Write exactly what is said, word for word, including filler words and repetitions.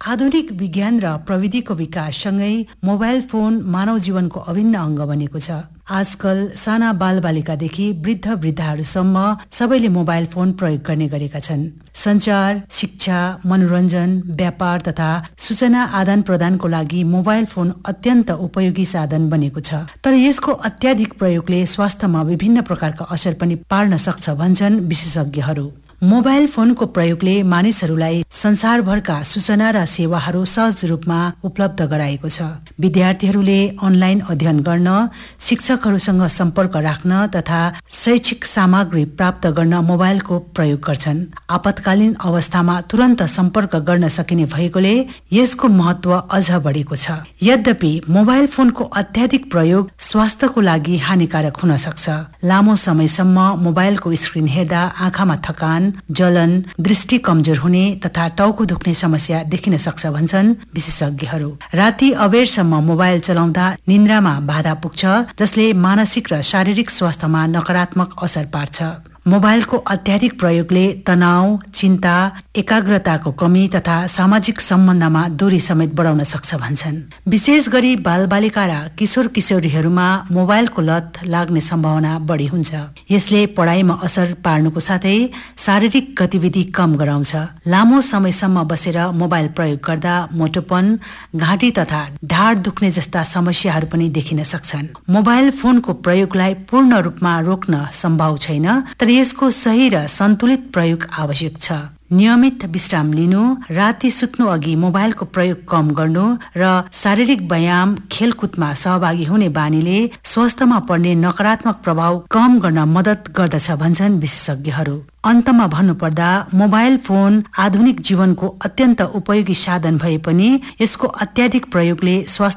आधुनिक विज्ञान र प्रविधिको विकाससँगै मोबाइल फोन मानव जीवनको अभिन्न अङ्ग बनेको छ। आजकल साना बालबालिकादेखि वृद्ध वृद्धाहरूसम्म सबैले मोबाइल फोन प्रयोग गर्ने गरेका छन्। सञ्चार, शिक्षा, मनोरञ्जन, व्यापार तथा सूचना आदान प्रदानको लागि मोबाइल फोन अत्यन्त उपयोगी साधन बनेको छ। तर यसको अत्याधिक प्रयोगले स्वास्थ्यमा विभिन्न प्रकारका असर पनि पार्न सक्छ भन्छन् विशेषज्ञहरू। मोबाइल फोनको प्रयोगले मानिसहरूलाई संसारभरका सूचना र सेवाहरू सहज रूपमा उपलब्ध गराएको छ। विद्यार्थीहरूले अनलाइन अध्ययन गर्न, शिक्षकहरूसँग सम्पर्क राख्न तथा शैक्षिक सामग्री प्राप्त गर्न मोबाइलको प्रयोग गर्छन्। आपतकालीन अवस्थामा तुरन्त सम्पर्क गर्न सकिने भएकोले यसको महत्त्व अझ बढेको छ। यद्यपि मोबाइल फोनको अत्याधिक प्रयोग स्वास्थ्यको लागि हानिकारक हुन सक्छ। लामो समयसम्म मोबाइलको स्क्रिन हेर्दा आँखामा थकान, जलन, दृष्टि कमजोर हुने तथा टाउको दुख्ने समस्या देखिन सक्छ भन्छन् विशेषज्ञहरू। राति अबेरसम्म मोबाइल चलाउँदा निन्द्रामा बाधा पुग्छ, जसले मानसिक र शारीरिक स्वास्थ्यमा नकारात्मक असर पार्छ। मोबाइलको अत्याधिक प्रयोगले तनाव, चिन्ता, एकाग्रताको कमी तथा सामाजिक सम्बन्धमा दूरी समेत बढाउन सक्छ भन्छन्। विशेष गरी बालबालिका र किशोर किशोरीहरूमा मोबाइलको लत लाग्ने सम्भावना बढी हुन्छ। यसले पढाइमा असर पार्नुको साथै शारीरिक गतिविधि कम गराउँछ। लामो समयसम्म बसेर मोबाइल प्रयोग गर्दा मोटोपन, घाँटी तथा ढाड दुख्ने जस्ता समस्याहरू पनि देखिन सक्छन्। मोबाइल फोनको प्रयोगलाई पूर्ण रूपमा रोक्न सम्भव छैन, तर यसको सही र सन्तुलित प्रयोग आवश्यक छ। नियमित विश्राम लिनु, राति सुत्नु अघि मोबाइलको प्रयोग कम गर्नु र शारीरिक व्यायाम, खेलकुदमा सहभागी हुने बानीले स्वास्थ्यमा पर्ने नकारात्मक प्रभाव कम गर्न मद्दत गर्दछ भन्छन् विशेषज्ञहरू। अन्तमा भन्नुपर्दा मोबाइल फोन आधुनिक जीवनको अत्यन्त उपयोगी साधन भए पनि यसको अत्याधिक प्रयोगले स्वास्थ्य